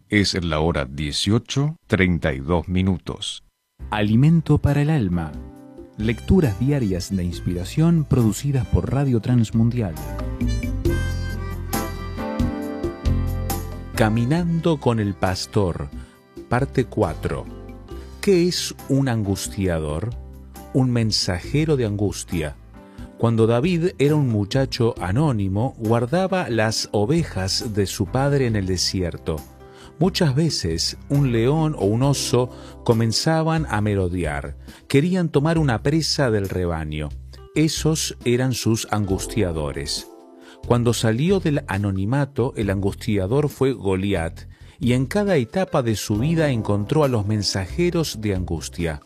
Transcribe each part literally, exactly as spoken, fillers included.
Es la hora dieciocho, treinta y dos minutos. Alimento para el alma. Lecturas diarias de inspiración producidas por Radio Transmundial. Caminando con el pastor, parte cuatro. ¿Qué es un angustiador? Un mensajero de angustia. Cuando David era un muchacho anónimo, guardaba las ovejas de su padre en el desierto. Muchas veces un león o un oso comenzaban a merodear. Querían tomar una presa del rebaño. Esos eran sus angustiadores. Cuando salió del anonimato, el angustiador fue Goliat, y en cada etapa de su vida encontró a los mensajeros de angustia.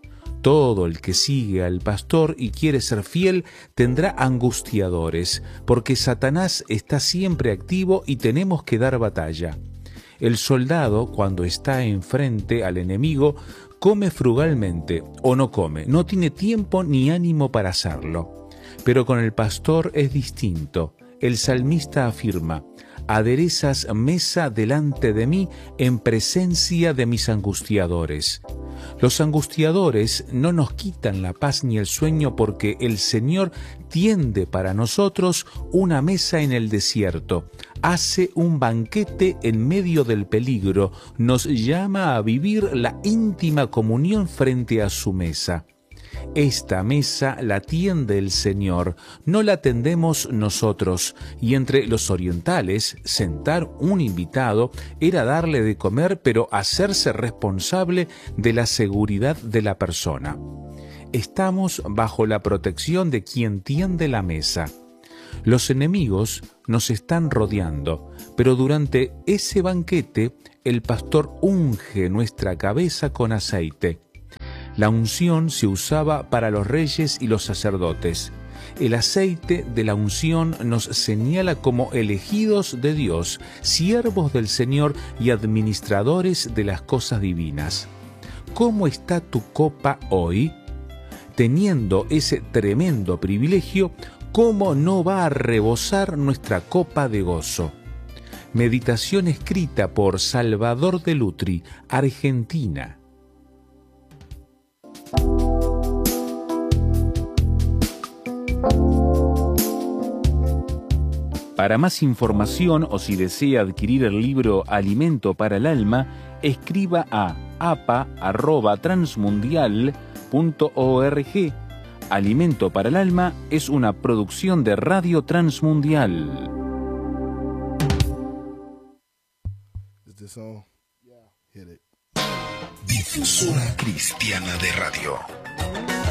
Todo el que sigue al pastor y quiere ser fiel tendrá angustiadores, porque Satanás está siempre activo y tenemos que dar batalla. El soldado, cuando está enfrente al enemigo, come frugalmente o no come, no tiene tiempo ni ánimo para hacerlo. Pero con el pastor es distinto. El salmista afirma: aderezas mesa delante de mí en presencia de mis angustiadores. Los angustiadores no nos quitan la paz ni el sueño, porque el Señor tiende para nosotros una mesa en el desierto, hace un banquete en medio del peligro, nos llama a vivir la íntima comunión frente a su mesa. Esta mesa la tiende el Señor, no la tendemos nosotros, y entre los orientales, sentar un invitado era darle de comer, pero hacerse responsable de la seguridad de la persona. Estamos bajo la protección de quien tiende la mesa. Los enemigos nos están rodeando, pero durante ese banquete el pastor unge nuestra cabeza con aceite. La unción se usaba para los reyes y los sacerdotes. El aceite de la unción nos señala como elegidos de Dios, siervos del Señor y administradores de las cosas divinas. ¿Cómo está tu copa hoy? Teniendo ese tremendo privilegio, ¿cómo no va a rebosar nuestra copa de gozo? Meditación escrita por Salvador de Lutri, Argentina. Para más información o si desea adquirir el libro Alimento para el Alma, escriba a a p a arroba transmundial punto org. Alimento para el Alma es una producción de Radio Transmundial. Difusora Cristiana de Radio.